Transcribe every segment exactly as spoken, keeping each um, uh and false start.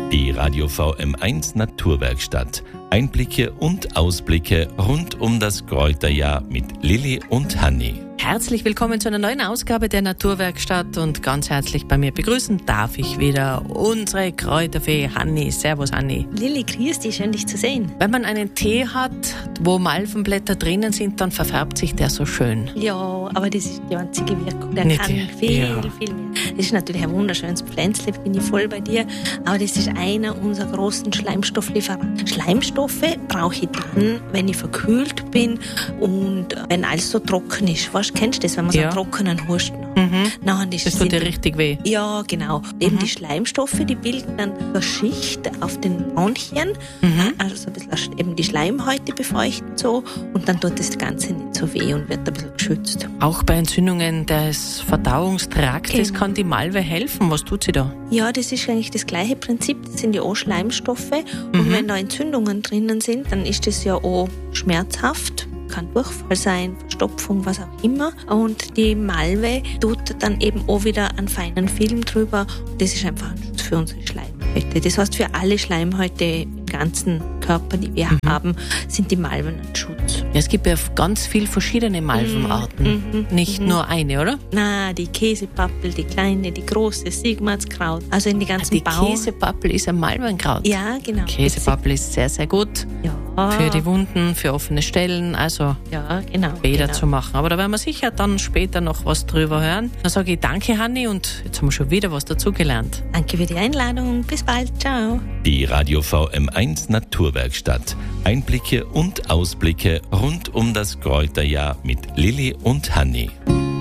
Die Radio V M eins Naturwerkstatt. Einblicke und Ausblicke rund um das Kräuterjahr mit Lilly und Hanni. Herzlich willkommen zu einer neuen Ausgabe der Naturwerkstatt und ganz herzlich bei mir begrüßen darf ich wieder unsere Kräuterfee Hanni. Servus Hanni. Lilly, grüß dich, schön dich zu sehen. Wenn man einen Tee hat, wo Malvenblätter drinnen sind, dann verfärbt sich der so schön. Ja, aber das ist die einzige Wirkung. Der Nicht kann die, viel, ja. viel mehr. Das ist natürlich ein wunderschönes Pflänzle, bin ich voll bei dir. Aber das ist einer unserer großen Schleimstofflieferanten. Schleimstoffe brauche ich dann, wenn ich verkühlt bin und wenn alles so trocken ist. Weißt, kennst du das, wenn man so Ja. einen trockenen Husten hat? Mhm. Nein, das Das tut sind- dir richtig weh. Ja, genau. Eben Mhm. die Schleimstoffe, die bilden dann eine Schicht auf den Bronchien, Mhm. also so ein bisschen eben die Schleimhäute befeuchten so und dann tut das Ganze nicht so weh und wird ein bisschen geschützt. Auch bei Entzündungen des Verdauungstraktes Genau. kann die Malve helfen. Was tut sie da? Ja, das ist eigentlich das gleiche Prinzip. Das sind ja auch Schleimstoffe. Und Mhm. wenn da Entzündungen drinnen sind, dann ist das ja auch schmerzhaft. Kann Durchfall sein, Verstopfung, was auch immer. Und die Malve tut dann eben auch wieder einen feinen Film drüber. Und das ist einfach ein Schutz für unsere Schleimhäute. Das heißt, für alle Schleimhäute im ganzen Körper, die wir Mhm. haben, sind die Malven ein Schutz. Ja, es gibt ja ganz viele verschiedene Malvenarten. Mhm. Nicht Mhm. nur eine, oder? Na, die Käsepappel, die kleine, die große, Sigmarskraut. Also in die ganzen Die Bau... Käsepappel ist ein Malvenkraut. Ja, genau. Käsepappel ist sehr, sehr gut Ja. für die Wunden, für offene Stellen, also Ja, genau. Bäder genau. zu machen. Aber da werden wir sicher dann später noch was drüber hören. Dann sage ich danke, Hanni, und jetzt haben wir schon wieder was dazugelernt. Danke für die Einladung. Bis bald. Ciao. Die Radio V M eins Naturwerkstatt. Einblicke und Ausblicke rund um das Kräuterjahr mit Lilly und Hanni.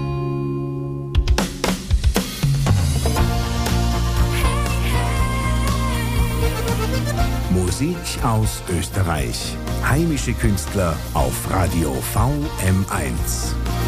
Musik aus Österreich. Heimische Künstler auf Radio V M eins.